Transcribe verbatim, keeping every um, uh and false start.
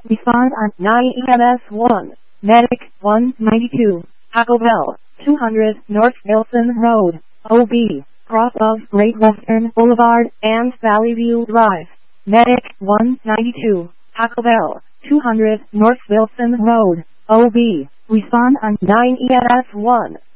Respond on nine E M S one. Medic one ninety-two. Taco Bell, two hundred North Wilson Road, O B, cross of Great Western Boulevard and Valley View Drive. Medic one ninety-two. Taco Bell, two hundred North Wilson Road, O B. Respond on nine E M S one.